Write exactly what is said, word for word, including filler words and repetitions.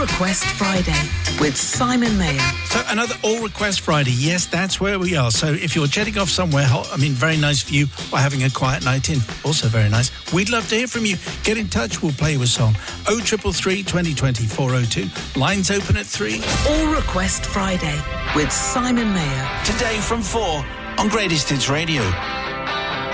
Request Friday with Simon Mayer. So another All Request Friday. Yes, that's where we are. So if you're jetting off somewhere, I mean, very nice for you, or having a quiet night in, also very nice. We'd love to hear from you. Get in touch. We'll play you a song. oh three three, twenty twenty, four oh two. Lines open at three. All Request Friday with Simon Mayer. Today from four on Greatest Hits Radio.